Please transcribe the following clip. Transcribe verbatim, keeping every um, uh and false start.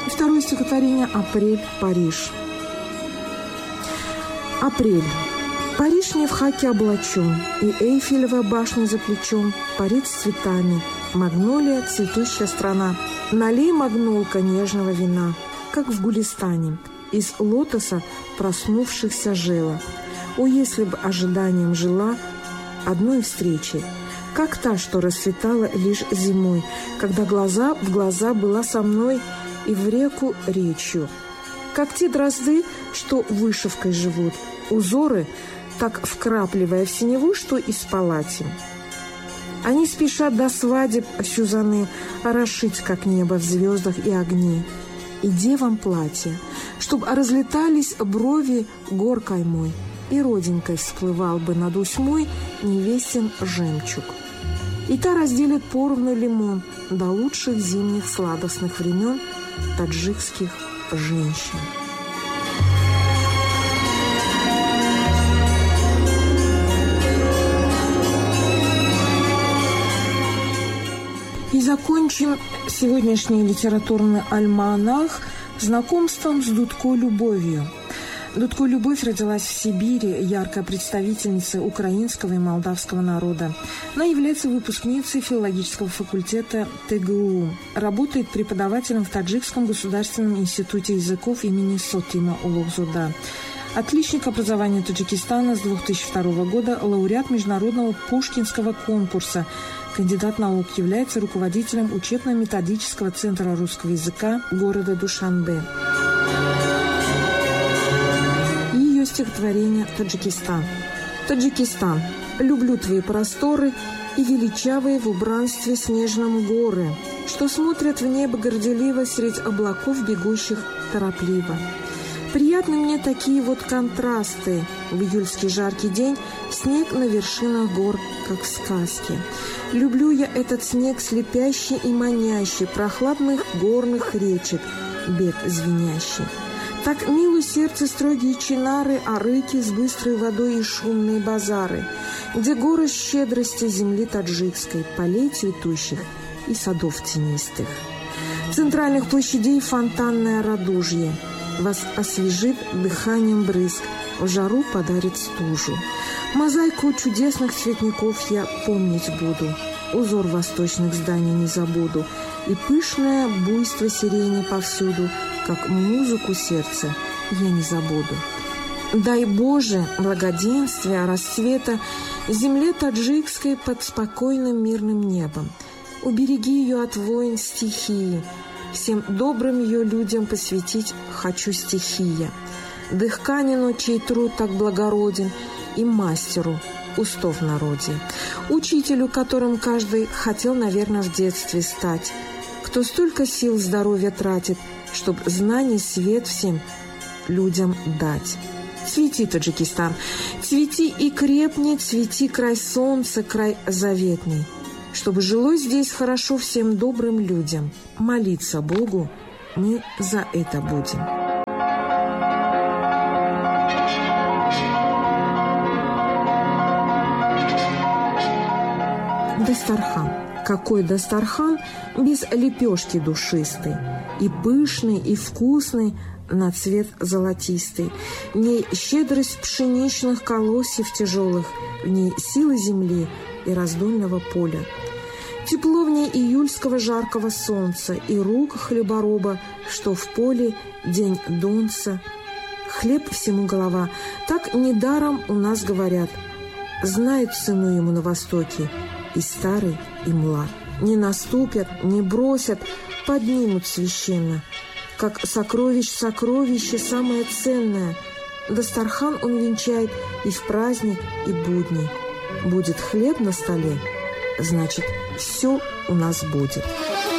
Второе стихотворение «Апрель, Париж». Апрель. Париж не в хаке облачен, и Эйфелева башня за плечом парит с цветами. Магнолия — цветущая страна. Налей, магнолка, нежного вина, как в Гулистане, из лотоса проснувшихся жила. О, если б ожиданием жила одной встречи, как та, что расцветала лишь зимой, когда глаза в глаза была со мной и в реку речью. Как те дрозды, что вышивкой живут, узоры, так вкрапливая в синеву, что и спалать им. Они спешат до свадеб сюзаны расшить, как небо в звездах и огне, и девам платье, чтоб разлетались брови гор каймой, и родинкой всплывал бы над усьмой невестин жемчуг. И та разделит поровну лимон до лучших зимних сладостных времен таджикских женщин. И закончим сегодняшний литературный альманах знакомством с Дудко Любовью. Дудко Любовь родилась в Сибири, яркая представительница украинского и молдавского народа. Она является выпускницей филологического факультета ТГУ. Работает преподавателем в Таджикском государственном институте языков имени Сотима Улугзуда. Отличник образования Таджикистана с две тысячи второго года, лауреат международного Пушкинского конкурса. Кандидат наук, является руководителем учебно-методического центра русского языка города Душанбе. И ее стихотворение «Таджикистан». Таджикистан. Люблю твои просторы и величавые в убранстве снежном горы, что смотрят в небо горделиво средь облаков, бегущих торопливо. Приятны мне такие вот контрасты. В июльский жаркий день снег на вершинах гор, как в сказке. Люблю я этот снег слепящий и манящий, прохладных горных речек, бег звенящий. Так милу сердце строгие чинары, а рыки с быстрой водой и шумные базары, где горы щедрости земли таджикской, полей цветущих и садов тенистых. Центральных площадей фонтанное радужье вас освежит дыханием брызг, в жару подарит стужу. Мозаику чудесных цветников я помнить буду, узор восточных зданий не забуду, и пышное буйство сирени повсюду, как музыку сердца, я не забуду. Дай Боже благоденствия, расцвета земле таджикской под спокойным мирным небом. Убереги ее от войн стихии, всем добрым ее людям посвятить хочу стихия. Дыхканину, чей труд так благороден, и мастеру устов народе, учителю, которым каждый хотел, наверное, в детстве стать, кто столько сил здоровья тратит, чтоб знаний свет всем людям дать. Цвети, Таджикистан, цвети и крепни, цвети край солнца, край заветный, чтобы жилось здесь хорошо всем добрым людям. Молиться Богу мы за это будем. Дастархан. Какой дастархан без лепешки душистой, и пышный, и вкусный, на цвет золотистый. В ней щедрость пшеничных колосьев тяжелых, в ней силы земли и раздольного поля. Тепло в ней июльского жаркого солнца и рук хлебороба, что в поле день донца. Хлеб всему голова, так недаром у нас говорят. Знают цену ему на востоке и старый, и млад. Не наступят, не бросят, поднимут священно. Как сокровищ сокровище самое ценное. Дастархан он венчает и в праздник, и будни. Будет хлеб на столе, значит, все у нас будет.